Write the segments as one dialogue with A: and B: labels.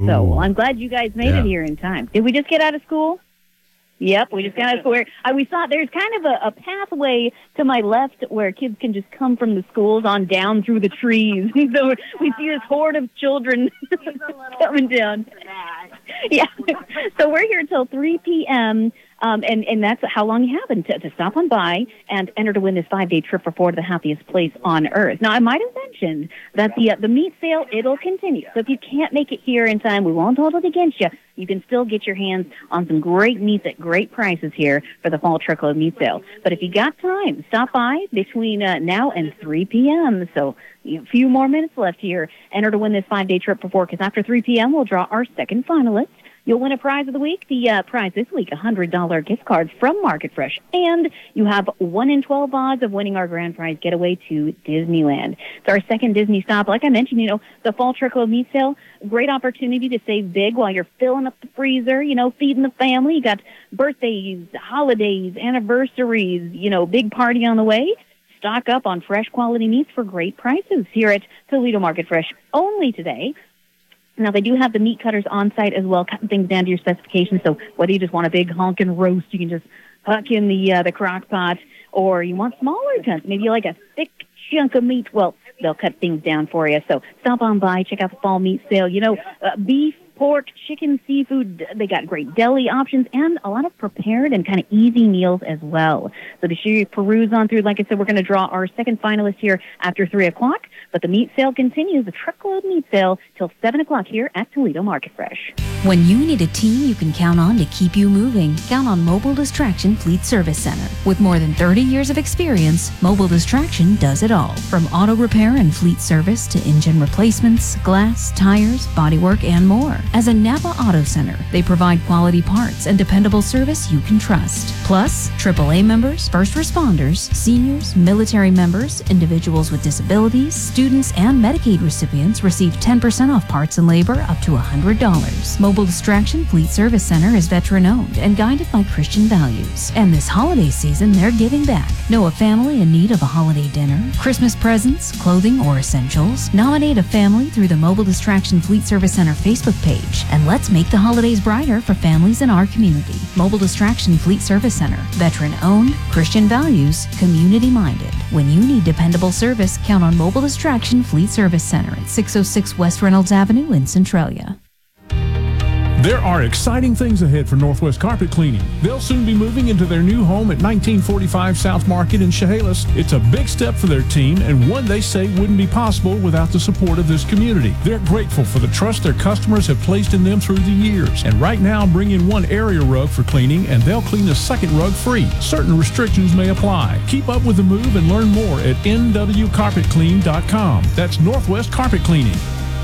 A: So well, I'm glad you guys made it here in time. Did we just get out of school? Yep, we just got out of school. We saw there's kind of a pathway to my left where kids can just come from the schools on down through the trees. So we see this horde of children coming down. Yeah, so we're here until 3 p.m., and that's how long you have to stop on by and enter to win this 5-day trip for 4 to the happiest place on earth. Now, I might have mentioned that the meat sale, it'll continue. So if you can't make it here in time, we won't hold it against you. You can still get your hands on some great meats at great prices here for the Fall Truckload Meat Sale. But if you got time, stop by between now and 3 p.m. So a few more minutes left here. Enter to win this 5-day trip for 4, because after 3 p.m., we'll draw our second finalist. You'll win a prize of the week. The prize this week, $100 gift card from Market Fresh. And you have 1 in 12 odds of winning our grand prize getaway to Disneyland. It's our second Disney stop. Like I mentioned, the Fall Truckload Meat Sale, great opportunity to save big while you're filling up the freezer, feeding the family. You got birthdays, holidays, anniversaries, big party on the way. Stock up on fresh quality meats for great prices here at Toledo Market Fresh only today. Now, they do have the meat cutters on site as well, cutting things down to your specifications. So whether you just want a big honkin' roast, you can just huck in the crock pot, or you want smaller cuts, maybe you like a thick chunk of meat. Well, they'll cut things down for you. So stop on by, check out the fall meat sale. Beef, pork, chicken, seafood, they got great deli options and a lot of prepared and kind of easy meals as well. So be sure you peruse on through. Like I said, we're going to draw our second finalist here after 3 o'clock. But the meat sale continues, the truckload meat sale, till 7 o'clock here at Toledo Market Fresh.
B: When you need a team you can count on to keep you moving, count on Mobile Distraction Fleet Service Center. With more than 30 years of experience, Mobile Distraction does it all. From auto repair and fleet service to engine replacements, glass, tires, bodywork, and more. As a Napa Auto Center, they provide quality parts and dependable service you can trust. Plus, AAA members, first responders, seniors, military members, individuals with disabilities, students, and Medicaid recipients receive 10% off parts and labor up to $100. Mobile Distraction Fleet Service Center is veteran-owned and guided by Christian values. And this holiday season, they're giving back. Know a family in need of a holiday dinner, Christmas presents, clothing, or essentials? Nominate a family through the Mobile Distraction Fleet Service Center Facebook page, and let's make the holidays brighter for families in our community. Mobile Distraction Fleet Service Center. Veteran-owned, Christian values, community-minded. When you need dependable service, count on Mobile Distraction Fleet Service Center at 606 West Reynolds Avenue in Centralia.
C: There are exciting things ahead for Northwest Carpet Cleaning. They'll soon be moving into their new home at 1945 South Market in Chehalis. It's a big step for their team, and one they say wouldn't be possible without the support of this community. They're grateful for the trust their customers have placed in them through the years. And right now, bring in one area rug for cleaning, and they'll clean the second rug free. Certain restrictions may apply. Keep up with the move and learn more at nwcarpetclean.com. That's Northwest Carpet Cleaning.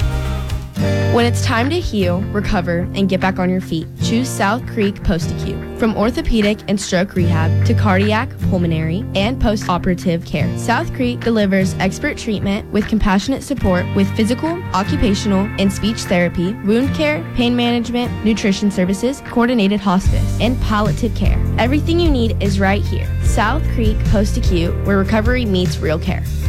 D: When it's time to heal, recover, and get back on your feet, choose South Creek Post-Acute. From orthopedic and stroke rehab to cardiac, pulmonary, and post-operative care, South Creek delivers expert treatment with compassionate support with physical, occupational, and speech therapy, wound care, pain management, nutrition services, coordinated hospice, and palliative care. Everything you need is right here. South Creek Post-Acute, where recovery meets real care.